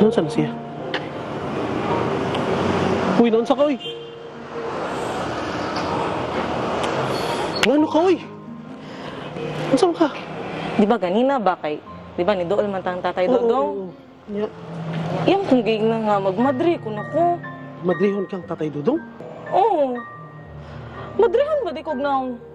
Ano saan siya? Uy, naunsa ka, uy? Ano ka, uy? Naunsa ka? Di ba ganina ba kay, di ba ni Dool man tang tatay Dodong? Yeah. Iyang kung gig na nga magmadri kung ako. Madrihon kang tatay Dudong? Oo. Madrihan ba di kog nang